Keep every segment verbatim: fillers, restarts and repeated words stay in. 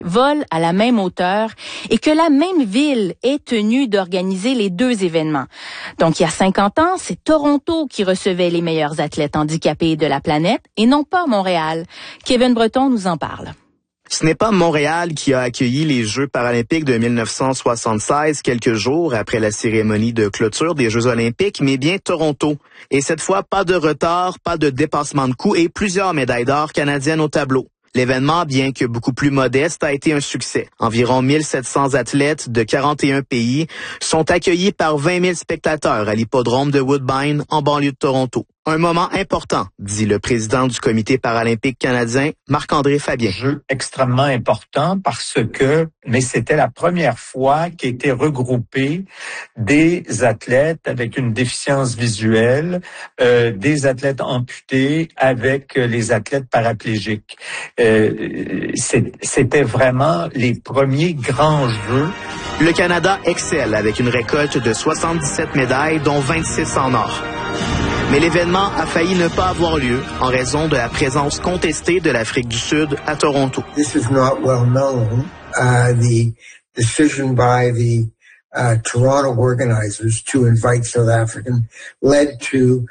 volent à la même hauteur et que la même ville est tenue d'organiser les deux événements. Donc, il y a cinquante ans, c'est Toronto qui recevait les meilleurs athlètes handicapés de la planète et non pas Montréal. Kevin Breton nous en parle. Ce n'est pas Montréal qui a accueilli les Jeux paralympiques de mille neuf cent soixante-seize, quelques jours après la cérémonie de clôture des Jeux olympiques, mais bien Toronto. Et cette fois, pas de retard, pas de dépassement de coût et plusieurs médailles d'or canadiennes au tableau. L'événement, bien que beaucoup plus modeste, a été un succès. Environ mille sept cents athlètes de quarante et un pays sont accueillis par vingt mille spectateurs à l'hippodrome de Woodbine, en banlieue de Toronto. Un moment important, dit le président du Comité paralympique canadien, Marc-André Fabien. Jeu extrêmement important parce que, mais c'était la première fois qu'étaient regroupés des athlètes avec une déficience visuelle, euh, des athlètes amputés avec les athlètes paraplégiques. Euh, c'était vraiment les premiers grands jeux. Le Canada excelle avec une récolte de soixante-dix-sept médailles, dont vingt-six en or. Mais l'événement a failli ne pas avoir lieu en raison de la présence contestée de l'Afrique du Sud à Toronto. This is not well known. Uh, the decision by the uh, Toronto organizers to invite South African led to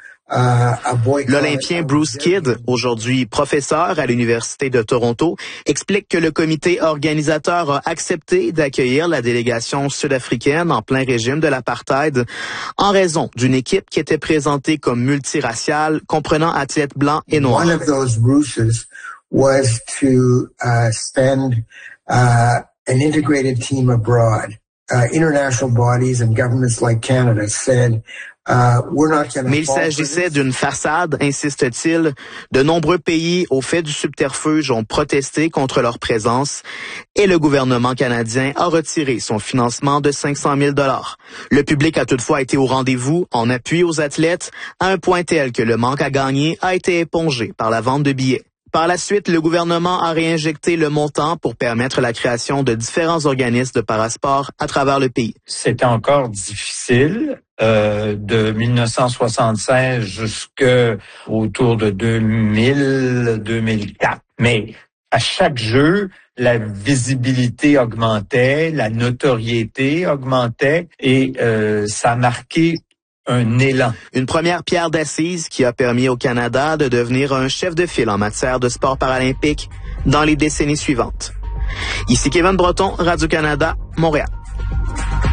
L'Olympien Bruce Kidd, aujourd'hui professeur à l'Université de Toronto, explique que le comité organisateur a accepté d'accueillir la délégation sud-africaine en plein régime de l'apartheid en raison d'une équipe qui était présentée comme multiraciale, comprenant athlètes blancs et noirs. One of those Bruces was to uh, send uh, an integrated team abroad. Uh, international bodies and governments like Canada said Uh, Mais il s'agissait d'une façade, insiste-t-il. De nombreux pays, au fait du subterfuge, ont protesté contre leur présence et le gouvernement canadien a retiré son financement de cinq cent mille dollars. Le public a toutefois été au rendez-vous en appui aux athlètes à un point tel que le manque à gagner a été épongé par la vente de billets. Par la suite, le gouvernement a réinjecté le montant pour permettre la création de différents organismes de parasport à travers le pays. C'était encore difficile euh, de mille neuf cent soixante-seize jusqu'autour de deux mille, deux mille quatre. Mais à chaque jeu, la visibilité augmentait, la notoriété augmentait et euh, ça a marqué un élan. Une première pierre d'assise qui a permis au Canada de devenir un chef de file en matière de sport paralympique dans les décennies suivantes. Ici Kevin Breton, Radio-Canada, Montréal.